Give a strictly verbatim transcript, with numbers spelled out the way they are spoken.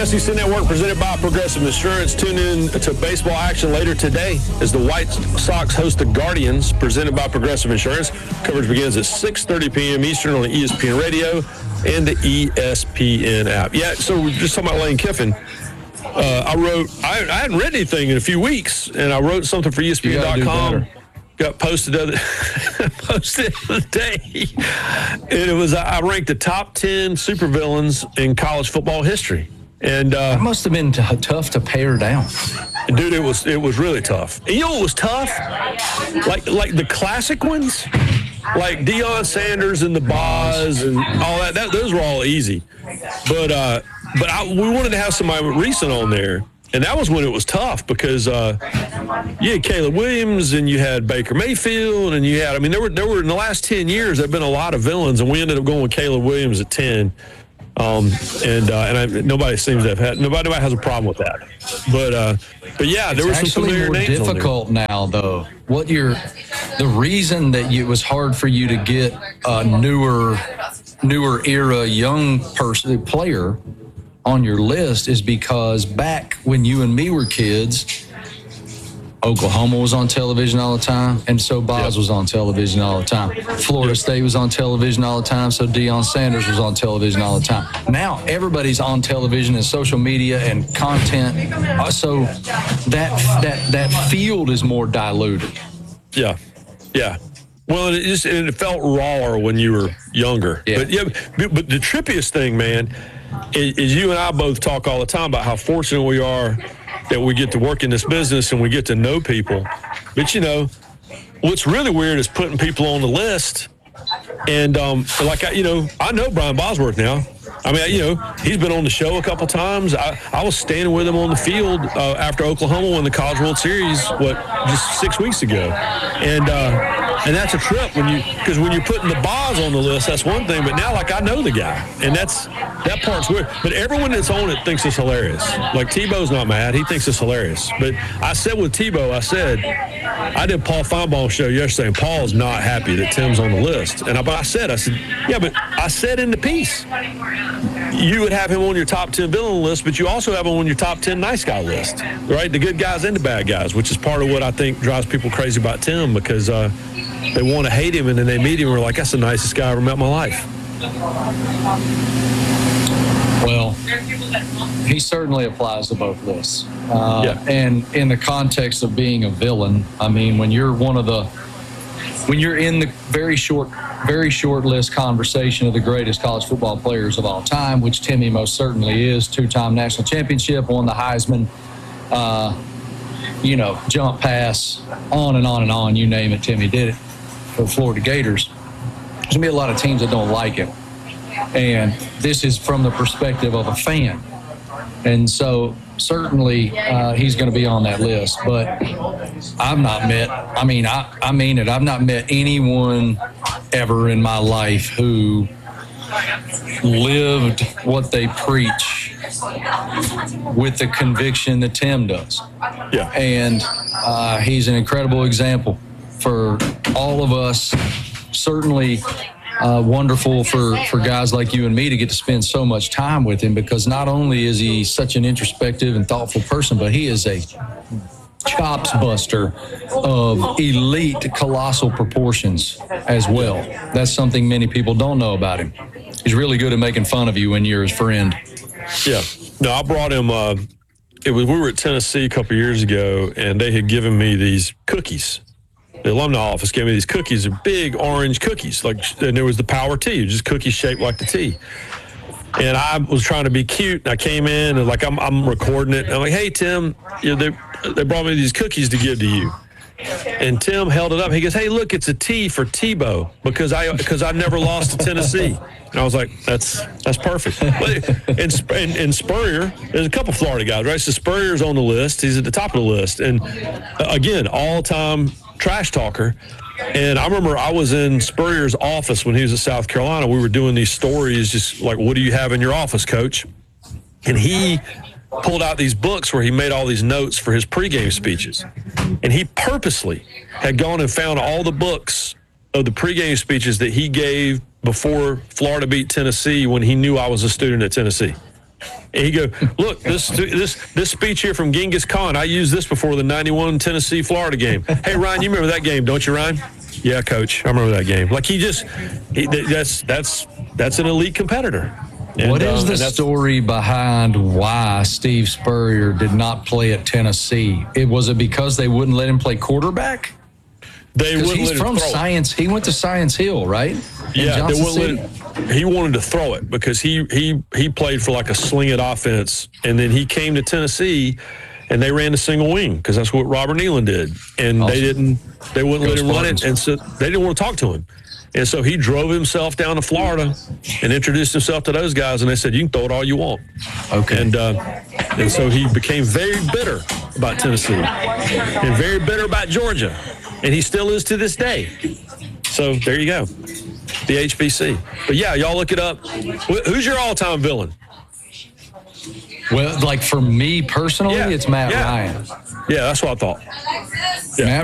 S E C Network presented by Progressive Insurance. Tune in to baseball action later today as the White Sox host the Guardians, presented by Progressive Insurance. Coverage begins at six thirty p.m. Eastern on the E S P N radio and the E S P N app. Yeah, so we're just talking about Lane Kiffin. Uh, I wrote, I, I hadn't read anything in a few weeks, and I wrote something for E S P N dot com. Got posted the other, posted the other day. And it was, I ranked the top ten supervillains in college football history. And uh, it must have been t- tough to pare down. Dude, it was it was really tough. And you know what was tough? Like like the classic ones, like Deion Sanders and the Boz and all that, that those were all easy. But uh, but I, we wanted to have somebody recent on there. And that was when it was tough because uh, you had Caleb Williams and you had Baker Mayfield and you had, I mean, there were, there were in the last ten years, there have been a lot of villains, and we ended up going with Caleb Williams at ten. Um, and uh, and I, nobody seems to have had, nobody, nobody has a problem with that. But, uh, but yeah, there were some familiar names. It's actually more difficult now, though. What you're, the reason that you, it was hard for you to get a newer, newer era young person, player on your list is because back when you and me were kids, Oklahoma was on television all the time, and so Boz yep. was on television all the time. Florida yep. State was on television all the time, so Deion Sanders was on television all the time. Now everybody's on television and social media and content, so that that that field is more diluted. Yeah, yeah. Well, it just and it felt rawer when you were younger. Yeah. But yeah, but the trippiest thing, man, is you and I both talk all the time about how fortunate we are that we get to work in this business and we get to know people. But, you know, what's really weird is putting people on the list. And, um, like, I, you know, I know Brian Bosworth now. I mean, you know, he's been on the show a couple times. I, I was standing with him on the field uh, after Oklahoma won the College World Series, what, just six weeks ago. And uh, and that's a trip when you, because when you're putting the Boz on the list, that's one thing. But now, like, I know the guy, and that's that part's weird. But everyone that's on it thinks it's hilarious. Like, Tebow's not mad; he thinks it's hilarious. But I said with Tebow, I said I did Paul Feinbaum's show yesterday, and Paul's not happy that Tim's on the list. And I, but I said, I said, yeah, but I said in the piece, you would have him on your top ten villain list, but you also have him on your top ten nice guy list, right? The good guys and the bad guys, which is part of what I think drives people crazy about Tim, because uh, they want to hate him, and then they meet him and we're like, that's the nicest guy I ever met in my life. Well, he certainly applies to both lists. Uh, yeah. And in the context of being a villain, I mean, when you're one of the, when you're in the very short, very short list conversation of the greatest college football players of all time, which Timmy most certainly is, two-time national championship, won the Heisman, uh, you know, jump pass, on and on and on, you name it, Timmy did it for Florida Gators. There's going to be a lot of teams that don't like him. And this is from the perspective of a fan. And so certainly uh, he's going to be on that list. But I've not met, I mean, I, I mean it, I've not met anyone ever in my life who lived what they preach with the conviction that Tim does. Yeah. And uh, he's an incredible example for all of us. Certainly uh, wonderful for, for guys like you and me to get to spend so much time with him, because not only is he such an introspective and thoughtful person, but he is a chops buster of elite, colossal proportions as well. That's something many people don't know about him. He's really good at making fun of you when you're his friend. Yeah. No, I brought him, uh, it was, we were at Tennessee a couple years ago, and they had given me these cookies. The alumni office gave me these cookies, they're big orange cookies, like, and there was the Power T, just cookies shaped like the T. And I was trying to be cute, and I came in, and like I'm, I'm recording it. And I'm like, hey, Tim, you know, they, they brought me these cookies to give to you. And Tim held it up. He goes, hey, look, it's a T for Tebow, because I because I never lost to Tennessee. And I was like, that's that's perfect. And, and, and Spurrier, there's a couple Florida guys, right? So Spurrier's on the list. He's at the top of the list. And, uh, again, all-time trash talker. And I remember I was in Spurrier's office when he was at South Carolina. We were doing these stories, just like, what do you have in your office, coach? And he pulled out these books where he made all these notes for his pregame speeches. And he purposely had gone and found all the books of the pregame speeches that he gave before Florida beat Tennessee when he knew I was a student at Tennessee. And he go, look, this this this speech here from Genghis Khan. I used this before the ninety-one Tennessee Florida game. Hey Ryan, you remember that game, don't you, Ryan? Yeah, coach, I remember that game. Like he just, he, that's that's that's an elite competitor. And, what is uh, the story behind why Steve Spurrier did not play at Tennessee? It was it because they wouldn't let him play quarterback? They wouldn't he's let him from throw Science. It. He went to Science Hill, right? In yeah, they Johnson wouldn't let him, he wanted to throw it because he he he played for like a sling it offense, and then he came to Tennessee, and they ran the single wing because that's what Robert Nealon did, and awesome. they didn't they wouldn't Go let him Spartans. run it, and so they didn't want to talk to him. And so he drove himself down to Florida and introduced himself to those guys, and they said, you can throw it all you want. Okay. And uh, and so he became very bitter about Tennessee and very bitter about Georgia, and he still is to this day. So there you go, the H B C. But, yeah, y'all look it up. Wh- Who's your all-time villain? Well, like for me personally, Yeah. it's Matt Yeah. Ryan. Yeah, that's what I thought. Yeah. Matt